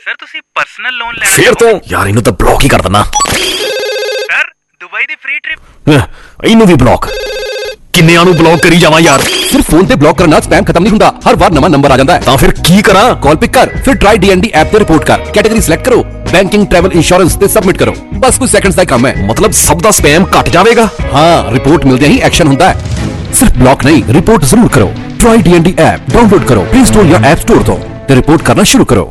Sir ਤੁਸੀਂ personal loan ਲੈਣਾ ਫੇਰ ਤੋਂ ਯਾਰ ਇਹਨੂੰ ਤਾਂ ਬਲੌਕ ਹੀ ਕਰ ਦਿੰਦਾ। ਸਰ ਦੁਬਈ ਦੀ ਫ੍ਰੀ ਟ੍ਰਿਪ ਇਹਨੂੰ ਵੀ ਬਲੌਕ। ਕਿੰਨਿਆਂ ਨੂੰ ਬਲੌਕ ਕਰੀ ਜਾਵਾਂ ਯਾਰ। ਸਿਰਫ ਫੋਨ ਤੇ ਬਲੌਕ ਕਰਨ ਨਾਲ ਸਪੈਮ ਖਤਮ ਨਹੀਂ ਹੁੰਦਾ, ਹਰ ਵਾਰ ਨਵਾਂ ਨੰਬਰ ਆ ਜਾਂਦਾ ਹੈ। ਤਾਂ ਫਿਰ ਕੀ ਕਰਾਂ? ਕਾਲ ਪਿਕ ਕਰ, ਫਿਰ ਟਰਾਈ DND ਐਪ ਤੇ ਰਿਪੋਰਟ ਕਰ, ਕੈਟੇਗਰੀ ਸਿਲੈਕਟ ਕਰੋ, ਬੈਂਕਿੰਗ, ਟਰੈਵਲ, ਇੰਸ਼ੋਰੈਂਸ ਤੇ ਸਬਮਿਟ ਕਰੋ। ਬਸ ਕੁਝ ਸੈਕਿੰਡਸ ਦਾ ਕੰਮ ਹੈ। ਮਤਲਬ ਸਭ ਦਾ ਸਪੈਮ ਘਟ ਜਾਵੇਗਾ। ਹਾਂ, ਰਿਪੋਰਟ ਮਿਲਦੇ ਹੀ ਐਕਸ਼ਨ ਹੁੰਦਾ ਹੈ। ਸਿਰਫ ਬਲੌਕ ਨਹੀਂ, ਰਿਪੋਰਟ ਜ਼ਰੂਰ ਕਰੋ। ਟਰਾਈ DND ਐਪ ਡਾਊਨਲੋਡ ਕਰੋ ਪਲੇ ਸਟੋਰ ਜਾਂ ਐਪ ਸਟੋਰ ਤੋਂ ਤੇ ਰਿਪੋਰਟ ਕਰਨਾ ਸ਼ੁਰੂ ਕਰੋ।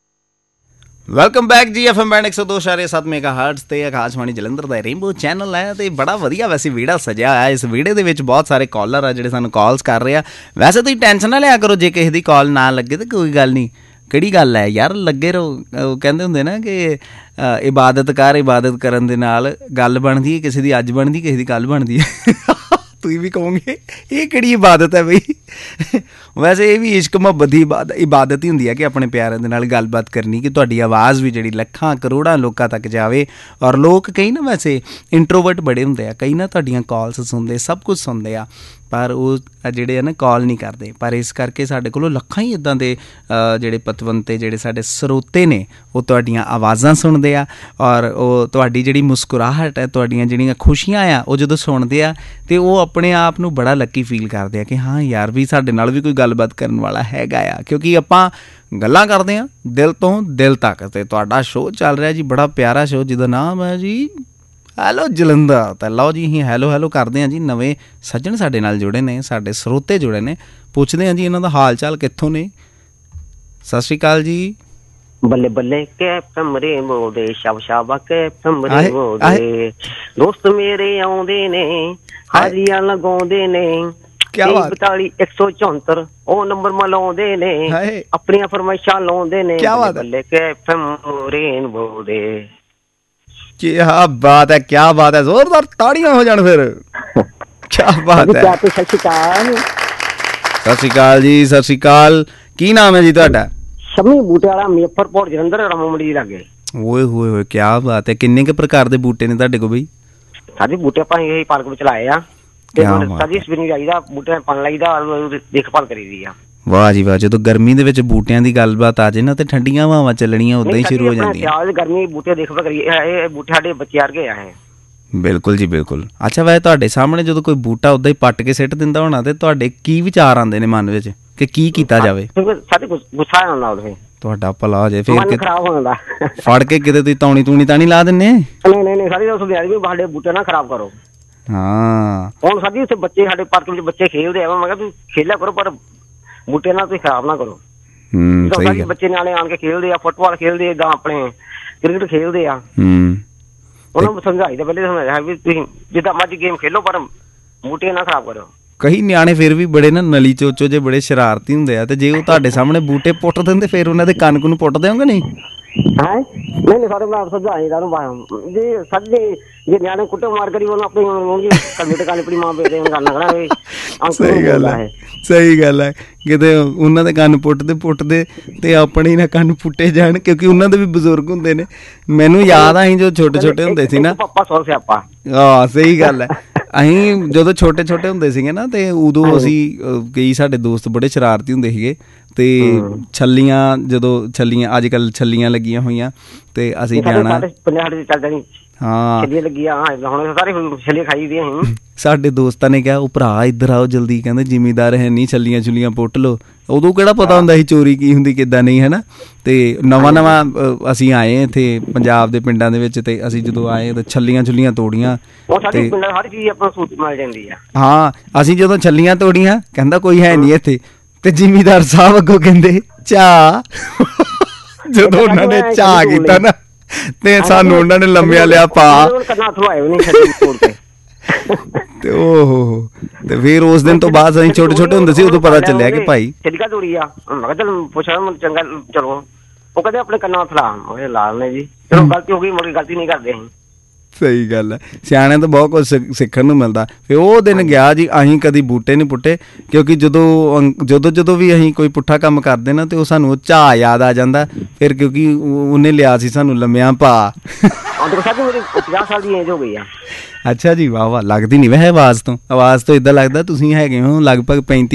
ਵੈਲਕਮ ਬੈਕ ਜੀ। FM ਬੈਂਡ 102.7 ਮੈਗਾਹਰਟਜ਼ ਤੇ ਆਕਾਸ਼ਵਾਣੀ ਜਲੰਧਰ ਦਾ ਰੇਨਬੋ ਚੈਨਲ ਹੈ ਤੇ ਬੜਾ ਵਧੀਆ ਵੈਸੇ ਵੀੜਾ ਸਜਿਆ ਹੋਇਆ। ਇਸ ਵੀੜੇ ਦੇ ਵਿੱਚ ਬਹੁਤ ਸਾਰੇ ਕਾਲਰ ਆ ਜਿਹੜੇ ਸਾਨੂੰ ਕਾਲਸ ਕਰ ਰਹੇ ਆ। ਵੈਸੇ ਤੁਸੀਂ ਟੈਨਸ਼ਨ ਨਾ ਲਿਆ ਕਰੋ, ਜੇ ਕਿਸੇ ਦੀ ਕਾਲ ਨਾ ਲੱਗੇ ਤਾਂ ਕੋਈ ਗੱਲ ਨਹੀਂ। ਕਿਹੜੀ ਗੱਲ ਹੈ ਯਾਰ, ਲੱਗੇ ਰਹੋ। ਉਹ ਕਹਿੰਦੇ ਹੁੰਦੇ ਨਾ ਕਿ ਇਬਾਦਤ ਕਰਨ ਦੇ ਨਾਲ ਗੱਲ ਬਣਦੀ ਹੈ, ਕਿਸੇ ਦੀ ਅੱਜ ਬਣਦੀ, ਕਿਸੇ ਦੀ ਕੱਲ੍ਹ ਬਣਦੀ ਹੈ। ਤੁਸੀਂ ਵੀ ਕਹੋਗੇ ਇਹ ਕਿਹੜੀ ਇਬਾਦਤ ਹੈ ਬਈ। ਵੈਸੇ ਇਹ ਵੀ ਇਸ਼ਕ ਮੁਹੱਬਤ ਦੀ ਇਬਾਦਤ ਹੀ ਹੁੰਦੀ ਹੈ ਕਿ ਆਪਣੇ ਪਿਆਰਿਆਂ ਦੇ ਨਾਲ ਗੱਲਬਾਤ ਕਰਨੀ, ਕਿ ਤੁਹਾਡੀ ਆਵਾਜ਼ ਵੀ ਜਿਹੜੀ ਲੱਖਾਂ ਕਰੋੜਾਂ ਲੋਕਾਂ ਤੱਕ ਜਾਵੇ। ਔਰ ਲੋਕ ਕਈ ਨਾ ਵੈਸੇ ਇੰਟਰੋਵਰਟ ਬੜੇ ਹੁੰਦੇ ਆ, ਕਈ ਨਾ ਤੁਹਾਡੀਆਂ ਕਾਲਸ ਸੁਣਦੇ, ਸਭ ਕੁਝ ਸੁਣਦੇ ਆ, ਪਰ ਉਹ ਜਿਹੜੇ ਆ ਨਾ ਕਾਲ ਨਹੀਂ ਕਰਦੇ। ਪਰ ਇਸ ਕਰਕੇ ਸਾਡੇ ਕੋਲੋਂ ਲੱਖਾਂ ਹੀ ਇੱਦਾਂ ਦੇ ਜਿਹੜੇ ਪਤਵੰਤੇ, ਜਿਹੜੇ ਸਾਡੇ ਸਰੋਤੇ ਨੇ, ਉਹ ਤੁਹਾਡੀਆਂ ਆਵਾਜ਼ਾਂ ਸੁਣਦੇ ਆ। ਔਰ ਉਹ ਤੁਹਾਡੀ ਜਿਹੜੀ ਮੁਸਕਰਾਹਟ ਹੈ, ਤੁਹਾਡੀਆਂ ਜਿਹੜੀਆਂ ਖੁਸ਼ੀਆਂ ਆ, ਉਹ ਜਦੋਂ ਸੁਣਦੇ ਆ ਅਤੇ ਉਹ ਆਪਣੇ ਆਪ ਨੂੰ ਬੜਾ ਲੱਕੀ ਫੀਲ ਕਰਦੇ ਆ ਕਿ ਹਾਂ ਯਾਰ ਵੀ ਸਾਡੇ ਨਾਲ ਵੀ ਕੋਈ ਗੱਲਬਾਤ ਕਰਨ ਵਾਲਾ ਹੈਗਾ ਆ। ਕਿਉਂਕਿ ਆਪਾਂ ਗੱਲਾਂ ਕਰਦੇ ਹਾਂ ਦਿਲ ਤੋਂ ਦਿਲ ਤੱਕ। ਅਤੇ ਤੁਹਾਡਾ ਸ਼ੋਅ ਚੱਲ ਰਿਹਾ ਜੀ, ਬੜਾ ਪਿਆਰਾ ਸ਼ੋਅ ਜਿਹਦਾ ਨਾਮ ਹੈ ਜੀ ਹੈਲੋ ਜਲੰਧਰ। ਤਾਂ ਲਓ ਜੀ, ਅਸੀਂ ਹੈਲੋ ਕਰਦੇ ਹਾਂ ਜੀ। ਨਵੇਂ ਸੱਜਣ ਸਾਡੇ ਨਾਲ ਜੁੜੇ ਨੇ, ਸਾਡੇ ਸਰੋਤੇ ਜੁੜੇ ਨੇ, ਪੁੱਛਦੇ ਹਾਂ ਜੀ ਇਹਨਾਂ ਦਾ ਹਾਲ ਚਾਲ ਕਿੱਥੋਂ ਨੇ। ਸਤਿ ਸ਼੍ਰੀ ਅਕਾਲ ਜੀ। ਬੱਲੇ ਬੱਲੇ ਕੈਪਟਨ ਰੇਨਬੋ ਦੇ ਸ਼ਬ ਸ਼ਾਬਾ ਕੈਪਟਨ ਰੇਨਬੋ ਦੇ ਦੋਸਤ ਮੇਰੇ ਆਉਂਦੇ ਨੇ, ਹਾਜ਼ਰੀਆਂ ਲਗਾਉਂਦੇ ਨੇ। 42 174 ਉਹ ਨੰਬਰ ਮਲਾਉਂਦੇ ਨੇ, ਆਪਣੀਆਂ ਫਰਮਾਇਸ਼ਾਂ ਲਾਉਂਦੇ ਨੇ। ਬੱਲੇ ਕੈਪਟਨ ਰੇਨਬੋ ਦੇ। ਕਿਆ ਬਾਤ ਹੈ, ਕਿਆ ਬਾਤ ਹੈ। ਜ਼ੋਰਦਾਰ ਤਾੜੀਆਂ ਹੋ ਜਾਣ ਫਿਰ। ਕਿਆ ਬਾਤ ਹੈ। ਸਤਿ ਸ਼੍ਰੀ ਅਕਾਲ। ਸਤਿ ਸ਼੍ਰੀ ਅਕਾਲ ਜੀ, ਸਤਿ ਸ਼੍ਰੀ ਅਕਾਲ। ਕੀ ਨਾਮ ਹੈ ਜੀ ਤੁਹਾਡਾ? ਸ਼ਮੀ ਬੂਟੇ ਵਾਲਾ, ਮੁਜ਼ੱਫਰਪੁਰ ਜਲੰਧਰ, ਰਾਮੋ ਮੰਡੀ ਲਾਗੇ। ਓਏ ਹੋਏ ਹੋਏ, ਕਿਆ ਬਾਤ ਹੈ। ਕਿੰਨੇ ਕੁ ਪ੍ਰਕਾਰ ਦੇ ਬੂਟੇ ਨੇ ਤੁਹਾਡੇ ਕੋਲ ਬਈ? ਸਾਡੇ ਬੂਟੇ ਆਪਾਂ ਇਹ ਪਾਰਕ ਵਿੱਚ ਲਾਏ ਆ ਤੇ ਸਾਡੀ ਸਪਿੰਗ ਲਾਈਦਾ, ਬੂਟੇ ਪਾਣ ਲਾਈਦਾ, ਦੇਖਭਾਲ ਕਰੀਦੀ ਆ। ਵਾਹ ਜੀ ਵਾਹ। ਜਦੋਂ ਗਰਮੀ ਦੇ ਵਿੱਚ ਬੂਟਿਆਂ ਦੀ ਗੱਲਬਾਤ ਆ ਜੇ ਨਾ ਤੇ ਠੰਡੀਆਂ ਹਵਾਵਾਂ ਚੱਲਣੀਆਂ ਉਦਾਂ ਹੀ ਸ਼ੁਰੂ ਹੋ ਜਾਂਦੀਆਂ। ਗਰਮੀ ਬੂਟੇ ਦੇਖਭਾਲ ਕਰੀਏ, ਇਹ ਬੂਟੇ ਸਾਡੇ ਬੱਚੇ ਵਰਗੇ ਆ ਇਹ। ਬਿਲਕੁਲ ਜੀ ਬਿਲਕੁਲ। ਅੱਛਾ, ਵੈਸੇ ਤੁਹਾਡੇ ਸਾਹਮਣੇ ਜਦੋਂ ਕੋਈ ਬੂਟਾ ਉਦਾਂ ਹੀ ਪੱਟ ਕੇ ਸਿੱਟ ਦਿੰਦਾ ਹੋਣਾ ਤੇ ਤੁਹਾਡੇ ਕੀ ਵਿਚਾਰ ਆਉਂਦੇ ਨੇ ਮਨ ਵਿੱਚ ਕਿ ਕੀ ਕੀਤਾ ਜਾਵੇ? ਸਾਡੇ ਗੁੱਸਾ ਆਉਂਦਾ ਉਹਦੇ। ਤੁਹਾਡਾ ਭਲਾ ਹੋ ਜਾਏ ਫਿਰ ਖਰਾਬ ਹੋ ਜਾਂਦਾ। ਫੜ ਕੇ ਕਿਤੇ ਤੁਸੀਂ ਤੌਣੀ ਤੂਣੀ ਤਾਂ ਨਹੀਂ ਲਾ ਦਿੰਦੇ? ਨਹੀਂ ਸਾਡੀ ਉਸ ਦਿਹਾੜੀ ਵੀ ਸਾਡੇ ਬੂਟੇ ਨਾ ਖਰਾਬ ਕਰੋ। ਹਾਂ, ਹੁਣ ਸਾਡੀ ਉੱਥੇ ਬੱਚੇ, ਸਾਡੇ ਪਾਰਕ ਵਿੱਚ ਬੱਚੇ ਖੇਡਦੇ ਆ। ਮੈਂ ਕਿਹਾ ਤੁਸੀਂ ਖੇਲਿਆ ਕਰੋ ਪਰ ਬੂਟੇ ਨਾਲ ਤੁਸੀਂ ਖਰਾਬ ਨਾ ਕਰੋ। ਬੱਚੇ ਨਿਆਣੇ ਆਣ ਕੇ ਖੇਡਦੇ ਆ, ਫੁੱਟਬਾਲ ਖੇਡਦੇ ਆ, ਆਪਣੇ ਕ੍ਰਿਕਟ ਖੇਡਦੇ ਆ। ਉਹਨਾਂ ਨੂੰ ਸਮਝਾਈਦਾ, ਪਹਿਲੇ ਸਮਝਾਇਆ ਵੀ ਤੁਸੀਂ ਜਿੱਦਾਂ ਮਰਜ਼ੀ ਗੇਮ ਖੇਲੋ ਪਰ ਬੂਟੇ ਨਾ ਖਰਾਬ ਕਰੋ। ਕਈ ਨਿਆਣੇ ਫਿਰ ਵੀ ਬੜੇ ਨਾ ਨਲੀ ਚੋਚੋ ਜੇ ਬੜੇ ਸ਼ਰਾਰਤੀ ਹੁੰਦੇ ਆ, ਤੇ ਜੇ ਉਹ ਤੁਹਾਡੇ ਸਾਹਮਣੇ ਬੂਟੇ ਪੁੱਟ ਦਿੰਦੇ ਫਿਰ ਉਹਨਾਂ ਦੇ ਕੰਨ ਕੁਨ ਪੁੱਟ ਦਿਓਗੇ ਨਹੀਂ? ਨਹੀਂ ਸਾਡੇ ਨਾਲ ਸਮਝਾਈਦਾ ਉਹਨੂੰ ਜੀ। ਸਾਡੇ ਜੇ ਨਿਆਣੇ ਕੁੱਟੇ ਮਾਰ ਕਰੀ ਉਹਨੂੰ ਆਪਣੀ ਆਪਣੀ ਮਾਂ ਪਿਓ ਕਰਨਾ ਕਰਾਂ। ਸਹੀ ਗੱਲ ਹੈ, ਸਹੀ ਗੱਲ ਹੈ। ਕਿਤੇ ਉਹਨਾਂ ਦੇ ਕੰਨ ਪੁੱਟਦੇ ਤੇ ਆਪਣੇ ਨਾ ਕੰਨ ਪੁੱਟੇ ਜਾਣ, ਕਿਉਂਕਿ ਉਹਨਾਂ ਦੇ ਵੀ ਬਜ਼ੁਰਗ ਹੁੰਦੇ ਨੇ। ਮੈਨੂੰ ਯਾਦ ਆ ਅਸੀਂ ਜੋ ਛੋਟੇ ਹੁੰਦੇ ਸੀ ਨਾ। ਹਾਂ ਸਹੀ ਗੱਲ ਹੈ। ਅਸੀਂ ਜਦੋਂ ਛੋਟੇ ਹੁੰਦੇ ਸੀਗੇ ਨਾ ਤੇ ਉਦੋਂ ਅਸੀਂ ਕਈ ਸਾਡੇ ਦੋਸਤ ਬੜੇ ਸ਼ਰਾਰਤੀ ਹੁੰਦੇ ਸੀਗੇ ਤੇ ਛੱਲੀਆਂ ਅੱਜ ਕੱਲ ਛੱਲੀਆਂ ਲੱਗੀਆਂ ਹੋਈਆਂ ਤੇ ਅਸੀਂ ਜਾਣਾ। ਹਾਂ, ਸਾਡੇ ਦੋਸਤਾਂ ਨੇ ਕਿਹਾ ਉਹ ਭਰਾ ਇੱਧਰ ਆਓ ਜਲਦੀ, ਕਹਿੰਦੇ ਜ਼ਿਮੀਦਾਰ ਹੈ ਨਹੀਂ, ਛੱਲੀਆਂ ਛੁੱਲੀਆਂ ਪੁੱਟ ਲਓ। ਉਦੋਂ ਕਿਹੜਾ ਪਤਾ ਹੁੰਦਾ ਸੀ ਚੋਰੀ ਕੀ ਹੁੰਦੀ ਕਿੱਦਾਂ ਨਹੀਂ, ਹੈ ਨਾ। ਤੇ ਨਵਾਂ ਅਸੀਂ ਆਏ ਇੱਥੇ ਪੰਜਾਬ ਦੇ ਪਿੰਡਾਂ ਦੇ ਵਿੱਚ, ਤੇ ਅਸੀਂ ਜਦੋਂ ਆਏ ਤਾਂ ਛੱਲੀਆਂ ਛੁੱਲੀਆਂ ਤੋੜੀਆਂ। ਹਾਂ, ਅਸੀਂ ਜਦੋਂ ਛੱਲੀਆਂ ਤੋੜੀਆਂ ਕਹਿੰਦਾ ਕੋਈ ਹੈ ਨਹੀਂ ਇੱਥੇ, ਤੇ ਜ਼ਿਮੀਦਾਰ ਸਾਹਿਬ ਅੱਗੋਂ ਕਹਿੰਦੇ ਚਾਹ। ਜਦੋਂ ਉਹਨਾਂ ਨੇ ਚਾਹ ਕੀਤਾ ਨਾ ਤੇ ਸਾਨੂੰ ਉਹਨਾਂ ਨੇ ਲੰਮਿਆਂ ਲਿਆ ਪਾ ਤੇ ਓਹੋ। ਤੇ ਫਿਰ ਉਸ ਦਿਨ ਤੋਂ ਬਾਅਦ ਅਸੀਂ ਛੋਟੇ ਹੁੰਦੇ ਸੀ, ਉਦੋਂ ਪਤਾ ਚੱਲਿਆ ਕਿ ਭਾਈ ਚੰਗਾ ਚਲੋ। ਉਹ ਕਹਿੰਦੇ ਆਪਣੇ ਕੰਨਾਂ ਹੱਥ ਲਾ ਨੇ ਜੀ, ਚਲੋ ਗਲਤੀ ਹੋ ਗਈ, ਮੁੜ ਕੇ ਗਲਤੀ ਨਹੀਂ ਕਰਦੇ ਅਸੀਂ। ਸਹੀ ਗੱਲ ਹੈ, ਸਿਆਣਿਆਂ ਤੋਂ ਬਹੁਤ ਕੁਝ ਸਿੱਖਣ ਨੂੰ ਮਿਲਦਾ। ਫਿਰ ਉਹ ਦਿਨ ਗਿਆ ਜੀ, ਅਸੀਂ ਕਦੀ ਬੂਟੇ ਨਹੀਂ ਪੁੱਟੇ, ਕਿਉਂਕਿ ਜਦੋਂ ਵੀ ਅਸੀਂ ਕੋਈ ਪੁੱਠਾ ਕੰਮ ਕਰਦੇ ਨਾ ਤੇ ਉਹ ਸਾਨੂੰ ਝਾਅ ਯਾਦ ਆ ਜਾਂਦਾ ਫਿਰ, ਕਿਉਂਕਿ ਉਹਨੇ ਲਿਆ ਸੀ ਸਾਨੂੰ ਲੰਮਿਆਂ ਪਾ। 50 ਸਾਲ ਦੀ ਏਜ ਹੋ ਗਈ ਆ। ਅੱਛਾ ਜੀ, ਵਾਹ ਵਾਹ। ਲੱਗਦੀ ਨਹੀਂ ਵੈਸੇ ਆਵਾਜ਼ ਤੋਂ ਇੱਦਾਂ ਲੱਗਦਾ ਤੁਸੀਂ ਹੈਗੇ ਹੋ ਲਗਭਗ 35